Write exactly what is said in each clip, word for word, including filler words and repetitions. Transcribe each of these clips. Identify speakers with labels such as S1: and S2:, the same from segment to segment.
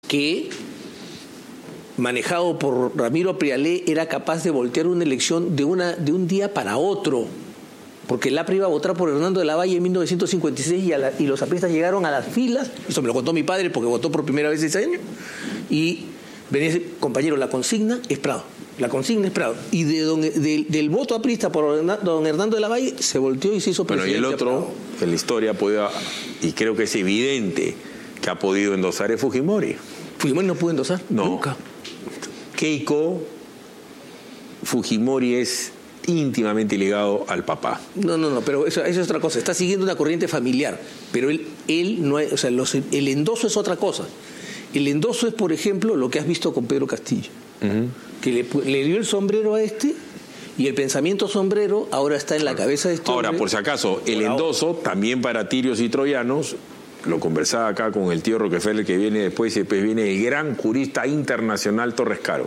S1: que, manejado por Ramiro Prialé, era capaz de voltear una elección de, una, de un día para otro. Porque el A P R iba a votar por Hernando de la Valle en mil novecientos cincuenta y seis y, a la, y los apristas llegaron a las filas. Eso me lo contó mi padre porque votó por primera vez ese año. Y venía ese compañero, la consigna es Prado. La consigna es Prado. Y de don, de, del voto aprista por don Hernando de la Valle se volteó y se hizo presidente.
S2: Bueno, y el otro, en la historia, puede, y creo que es evidente que ha podido endosar es Fujimori.
S1: Fujimori no pudo endosar,
S2: no.
S1: Nunca.
S2: Keiko Fujimori es íntimamente ligado al papá.
S1: No, no, no, pero eso, eso es otra cosa. Está siguiendo una corriente familiar, pero él, él no es, o sea, los, el endoso es otra cosa. El endoso es, por ejemplo, lo que has visto con Pedro Castillo, uh-huh. que le, le dio el sombrero a este y el pensamiento sombrero ahora está en la cabeza de este
S2: Ahora,
S1: hombre.
S2: por si acaso, el endoso ahora. También para tirios y troyanos, lo conversaba acá con el tío Rockefeller que viene después, y después viene el gran jurista internacional Torres Caro.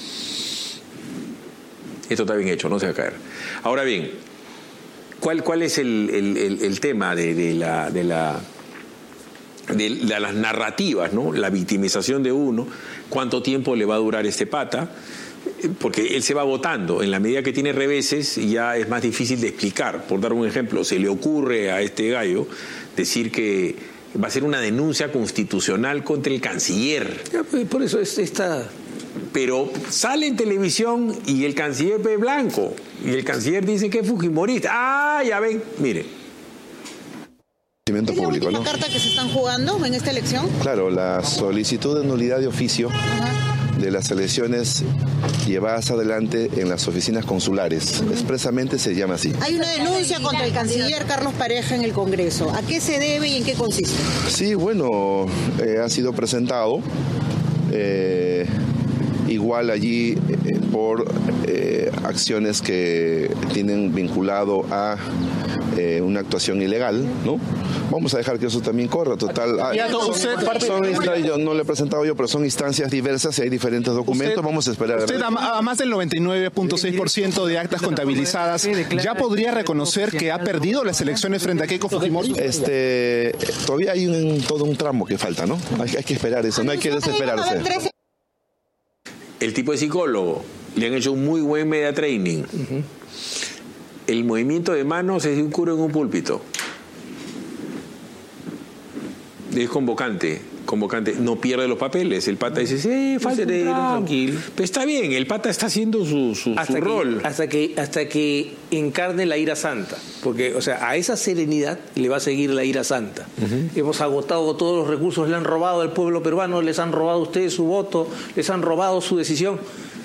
S2: Esto está bien hecho, no se va a caer. Ahora bien, ¿cuál, cuál es el, el, el, el tema de, de, la, de, la, de, de las narrativas, ¿no? La victimización de uno, cuánto tiempo le va a durar este pata, porque él se va votando. En la medida que tiene reveses ya es más difícil de explicar. Por dar un ejemplo, se le ocurre a este gallo decir que va a ser una denuncia constitucional contra el canciller.
S1: Ya, pues, por eso es esta...
S2: Pero sale en televisión y el canciller ve blanco. Y el canciller dice que es fujimorista. Ah, ya ven, mire.
S3: ¿Es la
S4: público,
S3: última
S4: ¿no?
S3: carta que se están jugando en esta elección?
S4: Claro, la solicitud de nulidad de oficio Ajá. de las elecciones llevadas adelante en las oficinas consulares. Uh-huh. Expresamente se llama así.
S3: Hay una denuncia contra el canciller Carlos Pareja en el Congreso. ¿A qué se debe y en qué consiste?
S4: Sí, bueno, eh, ha sido presentado. Eh, igual allí eh, por eh, acciones que tienen vinculado a eh, una actuación ilegal, ¿no? Vamos a dejar que eso también corra, total. Ah, son, son, son, yo no lo he presentado yo, pero son instancias diversas y hay diferentes documentos. Usted, Vamos a esperar.
S5: Usted, a, a más del noventa y nueve punto seis por ciento de actas contabilizadas, ¿ya podría reconocer que ha perdido las elecciones frente a Keiko Fujimori?
S4: Este, todavía hay un, todo un tramo que falta, ¿no? Hay, hay que esperar eso, no hay que desesperarse.
S2: El tipo de psicólogo, le han hecho un muy buen media training. Uh-huh. El movimiento de manos es de un cura en un púlpito. Es convocante, convocante, no pierde los papeles. El pata dice, sí, falta tranquilo. Pero está bien, el pata está haciendo su, su,
S1: hasta
S2: su
S1: que,
S2: rol.
S1: Hasta que, hasta que encarne la ira santa. Porque, o sea, a esa serenidad le va a seguir la ira santa. Uh-huh. Hemos agotado todos los recursos, le han robado al pueblo peruano, les han robado a ustedes su voto, les han robado su decisión.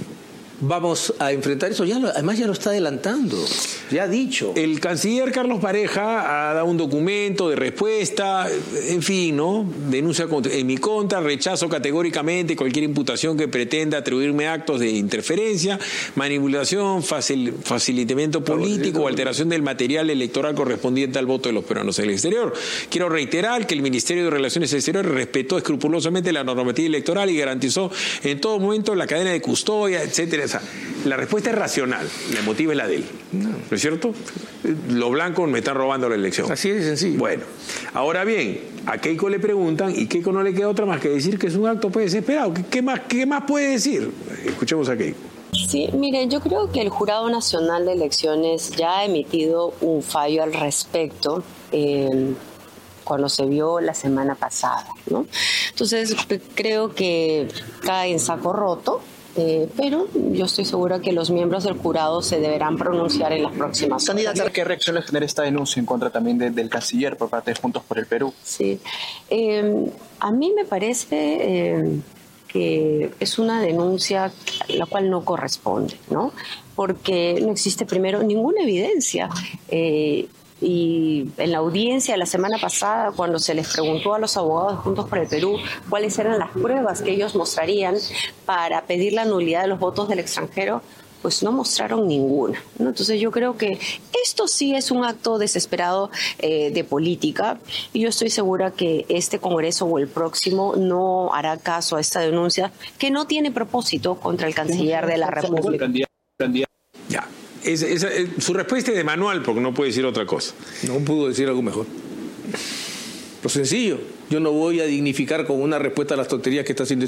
S1: Vamos a enfrentar eso, ya lo, además ya lo está adelantando, ya ha dicho.
S2: El canciller Carlos Pareja ha dado un documento de respuesta, en fin, ¿no? Denuncia contra, en mi contra, rechazo categóricamente cualquier imputación que pretenda atribuirme actos de interferencia, manipulación, facil, facilitamiento político o alteración del material electoral correspondiente al voto de los peruanos en el exterior. Quiero reiterar que el Ministerio de Relaciones Exteriores respetó escrupulosamente la normativa electoral y garantizó en todo momento la cadena de custodia, etcétera. O sea, la respuesta es racional, la emotiva es la de él, ¿no es cierto? Los blancos me están robando la elección.
S1: Así de sencillo.
S2: Bueno, ahora bien, a Keiko le preguntan y Keiko no le queda otra más que decir que es un acto pues desesperado. ¿Qué, qué, más, ¿Qué más puede decir? Escuchemos a Keiko.
S6: Sí, mire, yo creo que el Jurado Nacional de Elecciones ya ha emitido un fallo al respecto. Eh, cuando se vio la semana pasada, ¿no? Entonces, creo que cae en saco roto. Eh, pero yo estoy segura que los miembros del jurado se deberán pronunciar en las próximas horas.
S5: ¿Qué reacciones genera esta denuncia en contra también de, del canciller por parte de Juntos por el Perú?
S6: Sí, eh, a mí me parece eh, que es una denuncia la cual no corresponde, ¿no? Porque no existe primero ninguna evidencia. Eh, Y en la audiencia la semana pasada, cuando se les preguntó a los abogados de Juntos por el Perú cuáles eran las pruebas que ellos mostrarían para pedir la nulidad de los votos del extranjero, pues no mostraron ninguna, ¿no? Entonces yo creo que esto sí es un acto desesperado eh, de política, y yo estoy segura que este Congreso o el próximo no hará caso a esta denuncia que no tiene propósito contra el canciller de la República.
S2: Ya. Es, es, es, su respuesta es de manual porque no puede decir otra cosa.
S1: No pudo decir algo mejor. Lo sencillo, yo no voy a dignificar con una respuesta a las tonterías que está haciendo